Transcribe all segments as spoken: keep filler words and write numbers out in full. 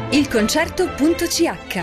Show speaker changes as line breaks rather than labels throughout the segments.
Il concerto punto c h.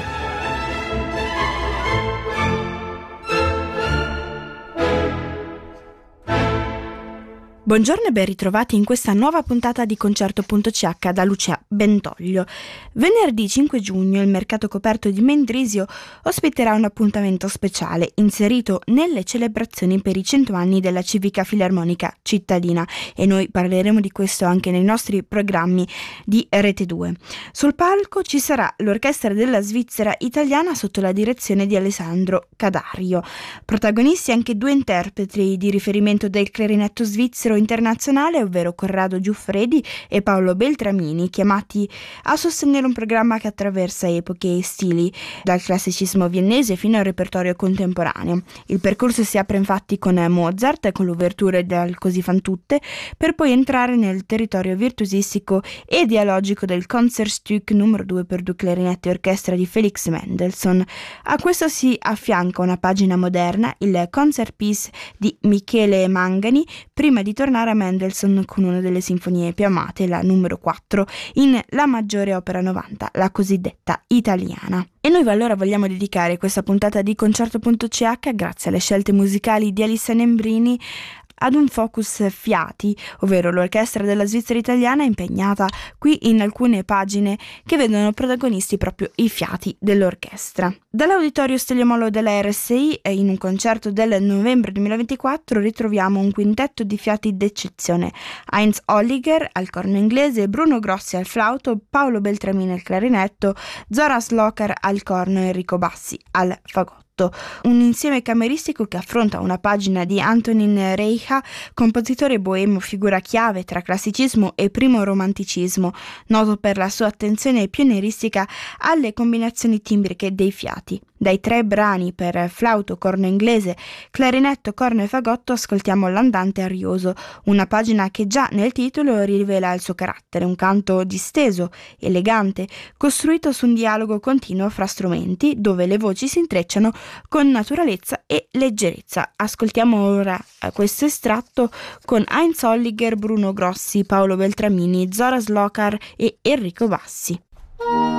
Buongiorno e ben ritrovati in questa nuova puntata di Concerto punto c h da Lucia Bentoglio. Venerdì cinque giugno il mercato coperto di Mendrisio ospiterà un appuntamento speciale inserito nelle celebrazioni per i cento anni della Civica Filarmonica Cittadina, e noi parleremo di questo anche nei nostri programmi di Rete due. Sul palco ci sarà l'Orchestra della Svizzera Italiana sotto la direzione di Alessandro Cadario. Protagonisti anche due interpreti di riferimento del clarinetto svizzero internazionale, ovvero Corrado Giuffredi e Paolo Beltramini, chiamati a sostenere un programma che attraversa epoche e stili, dal classicismo viennese fino al repertorio contemporaneo. Il percorso si apre infatti con Mozart, con l'ouverture dal Così fan tutte, per poi entrare nel territorio virtuosistico e dialogico del Concertstück numero due per due clarinetti e orchestra di Felix Mendelssohn. A questo si affianca una pagina moderna, il Concertpiece di Michele Mangani, prima di tornare a Mendelssohn con una delle sinfonie più amate, la numero quattro, in La maggiore opera novanta, la cosiddetta italiana. E noi allora vogliamo dedicare questa puntata di Concerto punto c h, grazie alle scelte musicali di Alissa Nembrini, ad un focus fiati, ovvero l'Orchestra della Svizzera Italiana impegnata qui in alcune pagine che vedono protagonisti proprio i fiati dell'orchestra. Dall'Auditorio Steliomolo della R S I, in un concerto del novembre duemilaventiquattro, ritroviamo un quintetto di fiati d'eccezione: Heinz Holliger al corno inglese, Bruno Grossi al flauto, Paolo Beltramini al clarinetto, Zora Sloker al corno e Enrico Bassi al fagotto. Un insieme cameristico che affronta una pagina di Antonin Reicha, compositore boemo figura chiave tra classicismo e primo romanticismo, noto per la sua attenzione pionieristica alle combinazioni timbriche dei fiati. Dai tre brani per flauto, corno inglese, clarinetto, corno e fagotto ascoltiamo l'Andante arioso, una pagina che già nel titolo rivela il suo carattere, un canto disteso, elegante, costruito su un dialogo continuo fra strumenti, dove le voci si intrecciano con naturalezza e leggerezza. Ascoltiamo ora questo estratto con Heinz Holliger, Bruno Grossi, Paolo Beltramini, Zora Slokar e Enrico Bassi.